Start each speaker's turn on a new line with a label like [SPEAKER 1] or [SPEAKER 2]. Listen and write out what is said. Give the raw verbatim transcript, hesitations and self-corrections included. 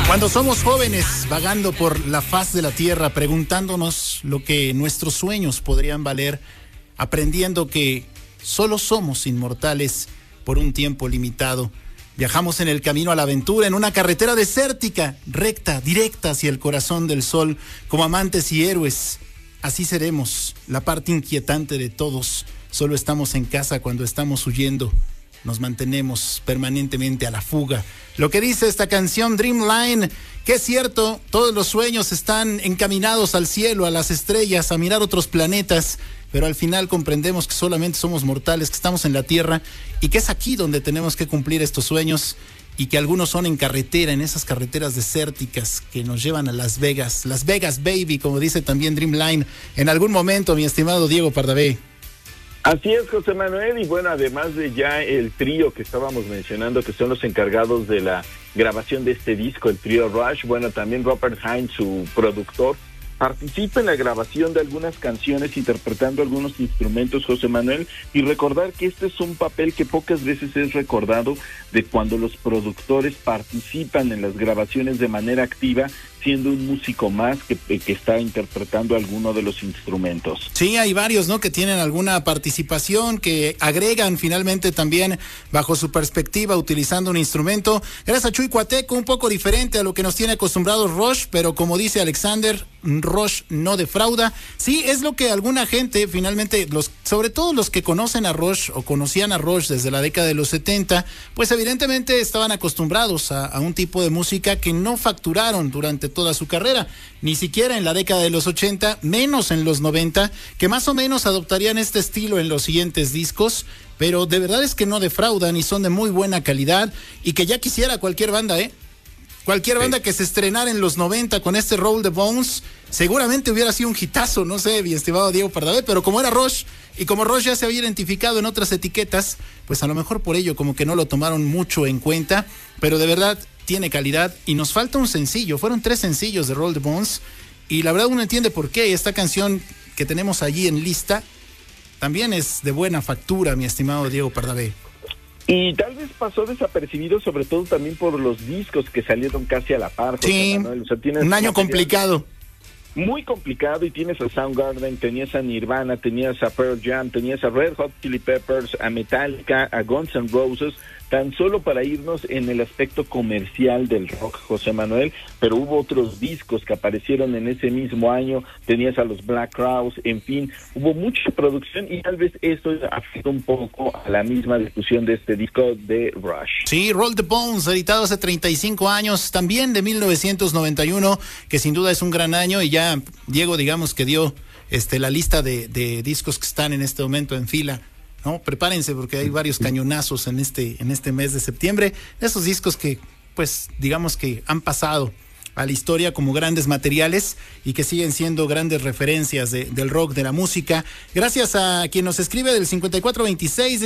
[SPEAKER 1] Cuando somos jóvenes, vagando por la faz de la tierra, preguntándonos lo que nuestros sueños podrían valer, aprendiendo que solo somos inmortales por un tiempo limitado, viajamos en el camino a la aventura, en una carretera desértica, recta, directa hacia el corazón del sol, como amantes y héroes. Así seremos, la parte inquietante de todos. Solo estamos en casa cuando estamos huyendo. Nos mantenemos permanentemente a la fuga. Lo que dice esta canción Dreamline, que es cierto, todos los sueños están encaminados al cielo, a las estrellas, a mirar otros planetas, pero al final comprendemos que solamente somos mortales, que estamos en la tierra y que es aquí donde tenemos que cumplir estos sueños, y que algunos son en carretera, en esas carreteras desérticas que nos llevan a Las Vegas. Las Vegas, baby, como dice también Dreamline en algún momento, mi estimado Diego Pardavé.
[SPEAKER 2] Así es, José Manuel, y bueno, además de ya el trío que estábamos mencionando, que son los encargados de la grabación de este disco, el trío Rush, bueno, también Robert Hines, su productor, participa en la grabación de algunas canciones, interpretando algunos instrumentos, José Manuel, y recordar que este es un papel que pocas veces es recordado, de cuando los productores participan en las grabaciones de manera activa, siendo un músico más que, que está interpretando alguno de los instrumentos.
[SPEAKER 1] Sí, hay varios, ¿no?, que tienen alguna participación, que agregan finalmente también bajo su perspectiva utilizando un instrumento. Gracias a Chuy Cuateco, un poco diferente a lo que nos tiene acostumbrados Rush, pero como dice Alexander, Rush no defrauda. Sí, es lo que alguna gente finalmente, los, sobre todo los que conocen a Rush o conocían a Rush desde la década de los setenta, pues evidentemente estaban acostumbrados a, a un tipo de música que no facturaron durante toda su carrera, ni siquiera en la década de los ochenta, menos en los noventa, que más o menos adoptarían este estilo en los siguientes discos, pero de verdad es que no defraudan y son de muy buena calidad, y que ya quisiera cualquier banda, ¿eh? Cualquier banda que se estrenara en los noventa con este Roll the Bones, seguramente hubiera sido un hitazo, no sé, mi estimado Diego Pardavé, pero como era Rush, y como Rush ya se había identificado en otras etiquetas, pues a lo mejor por ello como que no lo tomaron mucho en cuenta, pero de verdad tiene calidad, y nos falta un sencillo. Fueron tres sencillos de Roll the Bones, y la verdad uno entiende por qué. Esta canción que tenemos allí en lista también es de buena factura, mi estimado Diego Pardavé.
[SPEAKER 2] Y tal vez pasó desapercibido, sobre todo también por los discos que salieron casi a la par.
[SPEAKER 1] Sí, o sea, tienes un año complicado.
[SPEAKER 2] Muy complicado, y tienes a Soundgarden, tenías a Nirvana, tenías a Pearl Jam, tenías a Red Hot Chili Peppers, a Metallica, a Guns N' Roses, tan solo para irnos en el aspecto comercial del rock, José Manuel, pero hubo otros discos que aparecieron en ese mismo año, tenías a los Black Crowes, en fin, hubo mucha producción, y tal vez esto afectó un poco a la misma discusión de este disco de Rush.
[SPEAKER 1] Sí, Roll the Bones, editado hace treinta y cinco años, también de mil novecientos noventa y uno, que sin duda es un gran año, y ya Diego, digamos que dio este la lista de, de discos que están en este momento en fila. No, prepárense porque hay varios cañonazos en este en este mes de septiembre, esos discos que pues digamos que han pasado a la historia como grandes materiales y que siguen siendo grandes referencias de, del rock, de la música. Gracias a quien nos escribe del cincuenta y cuatro veintiséis.